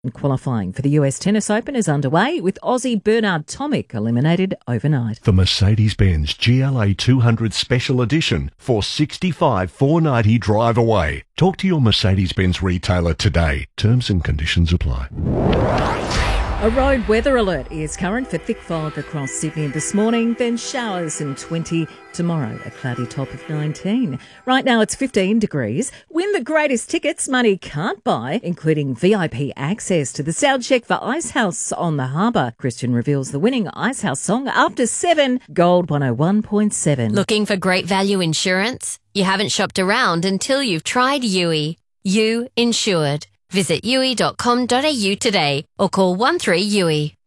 Qualifying for the US Tennis Open is underway, with Aussie Bernard Tomic eliminated overnight. The Mercedes-Benz GLA 200 Special Edition for $65,490 drive away. Talk to your Mercedes-Benz retailer today. Terms and conditions apply. A road weather alert is current for thick fog across Sydney this morning, then showers and 20 tomorrow, a cloudy top of 19. Right now it's 15 degrees. Win the greatest tickets money can't buy, including VIP access to the sound check for Icehouse on the Harbour. Christian reveals the winning Icehouse song after 7, Gold 101.7. Looking for great value insurance? You haven't shopped around until you've tried Yui. You Insured. Visit yui.com.au today or call 13 Yui.